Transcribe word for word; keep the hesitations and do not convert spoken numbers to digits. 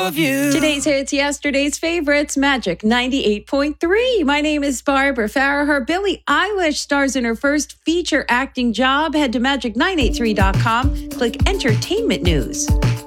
love you. Today's hits, yesterday's favorites, Magic ninety-eight point three. My name is Barbara Farraher. Billie Eilish stars in her first feature acting job. Head to magic nine eight three dot com. Click Entertainment News.